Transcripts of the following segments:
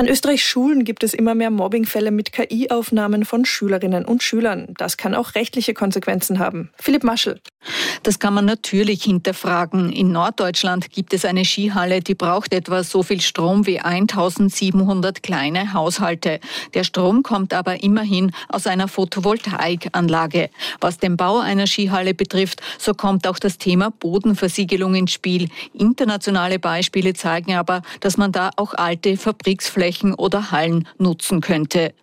An Österreichs Schulen gibt es immer mehr Mobbingfälle mit KI-Aufnahmen von Schülerinnen und Schülern. Das kann auch rechtliche Konsequenzen haben. Philipp Maschel. Das kann man natürlich hinterfragen. In Norddeutschland gibt es eine Skihalle, die braucht etwa so viel Strom wie 1700 kleine Haushalte. Der Strom kommt aber immerhin aus einer Photovoltaikanlage. Was den Bau einer Skihalle betrifft, so kommt auch das Thema Bodenversiegelung ins Spiel. Internationale Beispiele zeigen aber, dass man da auch alte Fabriksflächen oder Hallen nutzen könnte.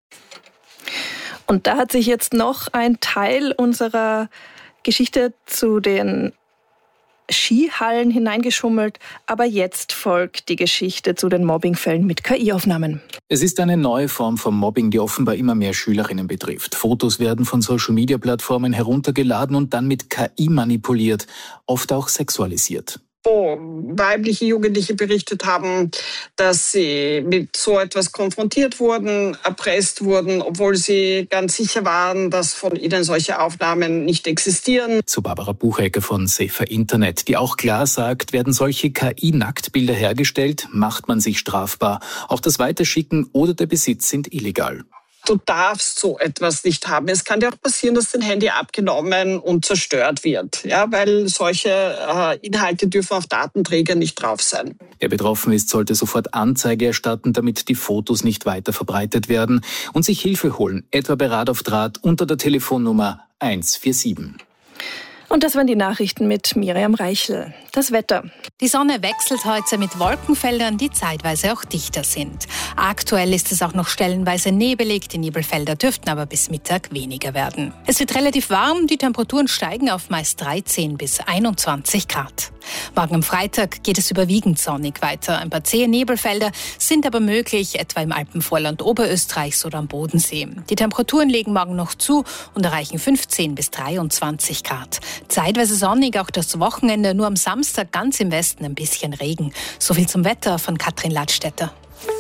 Und da hat sich jetzt noch ein Teil unserer Geschichte zu den Skihallen hineingeschummelt, aber jetzt folgt die Geschichte zu den Mobbingfällen mit KI-Aufnahmen. Es ist eine neue Form von Mobbing, die offenbar immer mehr Schülerinnen betrifft. Fotos werden von Social-Media-Plattformen heruntergeladen und dann mit KI manipuliert, oft auch sexualisiert. Wo weibliche Jugendliche berichtet haben, dass sie mit so etwas konfrontiert wurden, erpresst wurden, obwohl sie ganz sicher waren, dass von ihnen solche Aufnahmen nicht existieren. Zu Barbara Buchecker von Safer Internet, die auch klar sagt, werden solche KI-Nacktbilder hergestellt, macht man sich strafbar. Auch das Weiterschicken oder der Besitz sind illegal. Du darfst so etwas nicht haben. Es kann dir auch passieren, dass dein Handy abgenommen und zerstört wird, ja, weil solche Inhalte dürfen auf Datenträger nicht drauf sein. Wer betroffen ist, sollte sofort Anzeige erstatten, damit die Fotos nicht weiter verbreitet werden und sich Hilfe holen, etwa bei Rat auf Draht unter der Telefonnummer 147. Und das waren die Nachrichten mit Miriam Reichel. Das Wetter. Die Sonne wechselt heute mit Wolkenfeldern, die zeitweise auch dichter sind. Aktuell ist es auch noch stellenweise nebelig. Die Nebelfelder dürften aber bis Mittag weniger werden. Es wird relativ warm. Die Temperaturen steigen auf meist 13 bis 21 Grad. Morgen am Freitag geht es überwiegend sonnig weiter. Ein paar zähe Nebelfelder sind aber möglich, etwa im Alpenvorland Oberösterreichs oder am Bodensee. Die Temperaturen legen morgen noch zu und erreichen 15 bis 23 Grad. Zeitweise sonnig, auch das Wochenende, nur am Samstag ganz im Westen ein bisschen Regen. So viel zum Wetter von Katrin Ladstätter.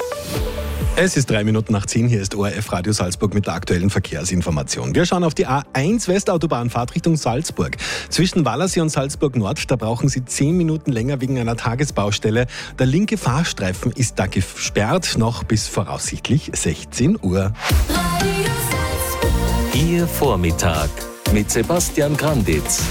Es ist 10:03. Hier ist ORF Radio Salzburg mit der aktuellen Verkehrsinformation. Wir schauen auf die A1 Westautobahn-Fahrt Richtung Salzburg. Zwischen Wallersee und Salzburg Nord, da brauchen Sie 10 Minuten länger wegen einer Tagesbaustelle. Der linke Fahrstreifen ist da gesperrt, noch bis voraussichtlich 16 Uhr. Ihr Vormittag mit Sebastian Granditz.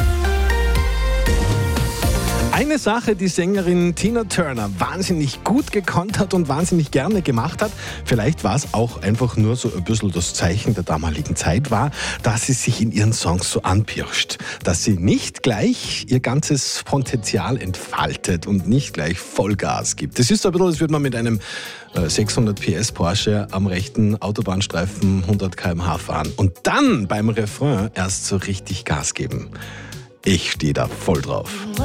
Eine Sache, die Sängerin Tina Turner wahnsinnig gut gekonnt hat und wahnsinnig gerne gemacht hat, vielleicht war es auch einfach nur so ein bisschen das Zeichen der damaligen Zeit, war, dass sie sich in ihren Songs so anpirscht. Dass sie nicht gleich ihr ganzes Potenzial entfaltet und nicht gleich Vollgas gibt. Das ist so ein bisschen, als würde man mit einem 600 PS Porsche am rechten Autobahnstreifen 100 km/h fahren und dann beim Refrain erst so richtig Gas geben. Ich stehe da voll drauf.